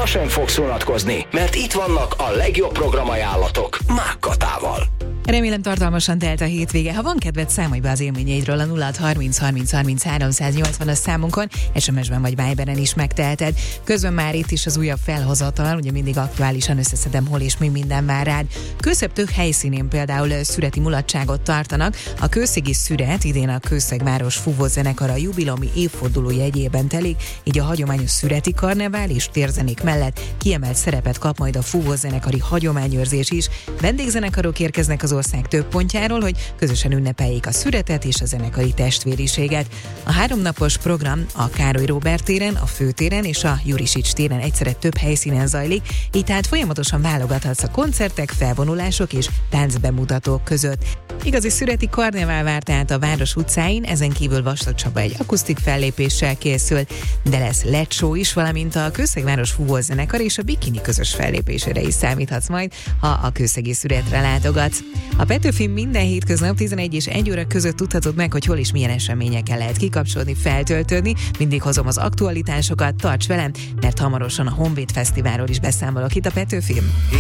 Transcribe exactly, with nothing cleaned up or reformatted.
sem fogsz unatkozni, mert itt vannak a legjobb programajánlatok Mák Katával. Remélem tartalmasan telt a hétvége. Ha van kedved, számolj be az élményeidről a nulla hat harminc harminc harminc háromszáznyolcvan as számunkon, es em es-ben vagy Viberen is megteheted. Közben már itt is az újabb felhozatal, ugye mindig aktuálisan összeszedem, hol és mi minden vár rád. Kőszegtök helyszínén például szüreti mulatságot tartanak. A kőszegi szüret idén a Kőszegváros fúvózenekara jubileumi évforduló jegyében telik, így a hagyományos szüreti karnevál és térzenék mellett kiemelt szerepet kap majd a fúvózenekari hagyományőrzés is. Vendégzenekarok érkeznek az ország több pontjáról, hogy közösen ünnepeljék a szüretet és a zenekari testvériséget. A háromnapos program a Károly Róbert téren, a Főtéren és a Jurisics téren egyszerre több helyszínen zajlik, így tehát folyamatosan válogathatsz a koncertek, felvonulások és táncbemutatók között. Igazi szüreti karnevál vár tehát a város utcáin, ezen kívül Vastag Csaba egy akusztik fellépéssel készül, de lesz el é dé show is, valamint a Kőszegváros fúvózenekar és a Bikini közös fellépésére is számíthatsz majd, ha a kőszegi szüretre látogatsz. A Petőfi minden hétköznap tizenegy és egy óra között tudhatod meg, hogy hol és milyen eseményekkel lehet kikapcsolni, feltöltődni. Mindig hozom az aktualitásokat, tarts velem, mert hamarosan a Honvéd Fesztiválról is beszámolok itt a Petőfin.